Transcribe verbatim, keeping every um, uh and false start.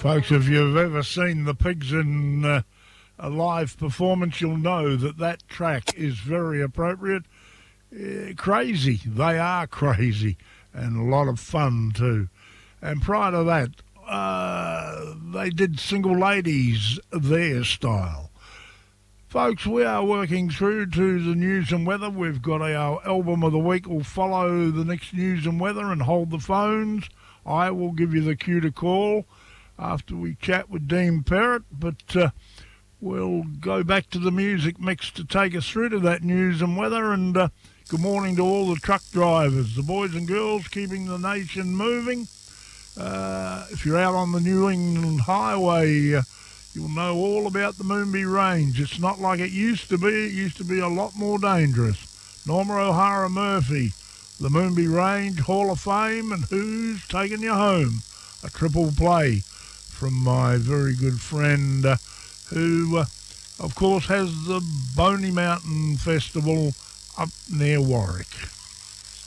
Folks, if you've ever seen the Pigs in uh, a live performance, you'll know that that track is very appropriate. Uh, crazy. They are crazy, and a lot of fun too. And prior to that, uh, they did Single Ladies their style. Folks, we are working through to the news and weather. We've got our album of the week. We'll follow the next news and weather and hold the phones. I will give you the cue to call after we chat with Dean Parrott, but uh, we'll go back to the music mix to take us through to that news and weather. And uh, good morning to all the truck drivers, the boys and girls keeping the nation moving. Uh, if you're out on the New England Highway, uh, you'll know all about the Moonbee Range. It's not like it used to be. It used to be a lot more dangerous. Norma O'Hara Murphy, the Moonbee Range Hall of Fame, and Who's Taking You Home? A triple play from my very good friend uh, who, uh, of course, has the Boney Mountain Festival up near Warwick.